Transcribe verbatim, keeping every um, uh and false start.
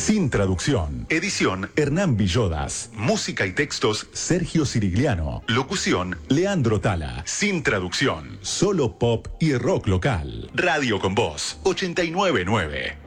Sin traducción. Edición Hernán Villodas. Música y textos Sergio Sirigliano. Locución Leandro Tala. Sin traducción. Solo pop y rock local. Radio con Voz ochenta y nueve punto nueve.